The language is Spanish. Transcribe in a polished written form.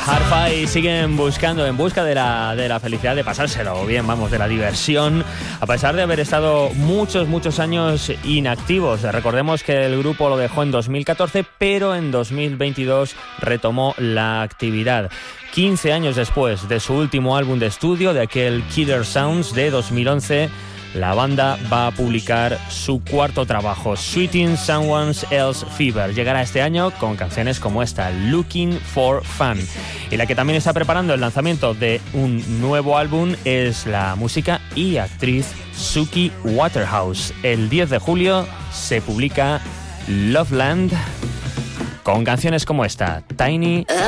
Hi-Fi siguen buscando, en busca de la felicidad, de pasárselo bien, vamos, de la diversión, a pesar de haber estado muchos años inactivos. Recordemos que el grupo lo dejó en 2014, pero en 2022 retomó la actividad. 15 años después de su último álbum de estudio, de aquel Killer Sounds de 2011, la banda va a publicar su cuarto trabajo, Sweeting Someone Else's Fever. Llegará este año con canciones como esta, Looking for Fun. Y la que también está preparando el lanzamiento de un nuevo álbum es la música y actriz Suki Waterhouse. El 10 de julio se publica Loveland con canciones como esta, Tiny